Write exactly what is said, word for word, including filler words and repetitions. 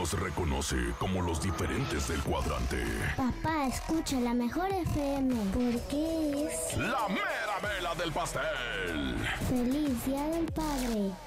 nos reconoce como los diferentes del cuadrante. Papá, escucha la mejor F M porque es La mera mela del pastel. Feliz Día del Padre.